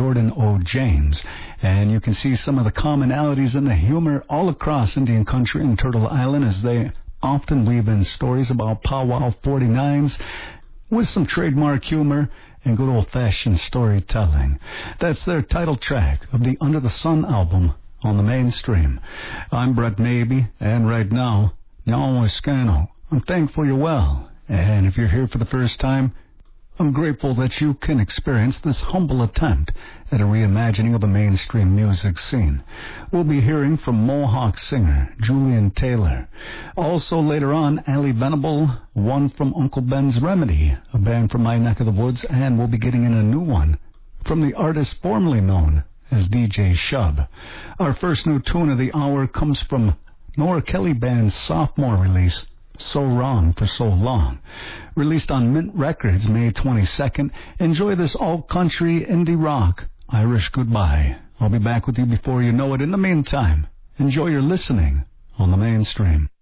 Jordan O. James. And you can see some of the commonalities in the humor all across Indian country and Turtle Island as they often weave in stories about powwow 49s with some trademark humor and good old-fashioned storytelling. That's their title track of the Under the Sun album on the Mainstream. I'm Brett Maybee, and right now, Nyawa I'm thankful you're well. And if you're here for the first time, I'm grateful that you can experience this humble attempt at a reimagining of the mainstream music scene. We'll be hearing from Mohawk singer Julian Taylor. Also later on, Ali Venable, one from Uncle Ben's Remedy, a band from my neck of the woods, and we'll be getting in a new one from the artist formerly known as DJ Shub. Our first new tune of the hour comes from Nora Kelly Band's sophomore release, So Wrong for So Long, released on Mint Records May 22nd. Enjoy this all-country indie rock, Irish Goodbye. I'll be back with you before you know it. In the meantime, enjoy your listening on the Mainstream.